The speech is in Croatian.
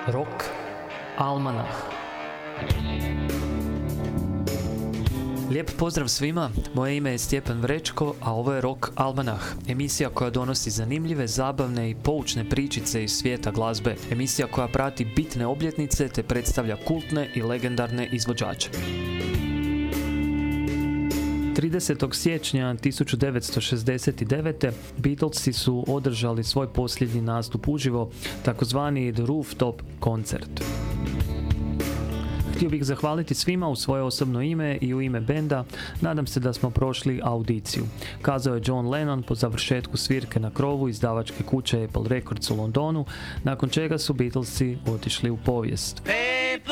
Rock Almanah. Lijep pozdrav svima, moje ime je Stjepan Vrečko, a ovo je Rock Almanah, emisija koja donosi zanimljive, zabavne i poučne pričice iz svijeta glazbe, emisija koja prati bitne obljetnice te predstavlja kultne i legendarne izvođače. 30. siječnja 1969. Beatlesi su održali svoj posljednji nastup uživo, takozvani The Rooftop koncert. Htio bih zahvaliti svima u svoje osobno ime i u ime benda. Nadam se da smo prošli audiciju, kazao je John Lennon po završetku svirke na krovu izdavačke kuće Apple Records u Londonu, nakon čega su Beatlesi otišli u povijest.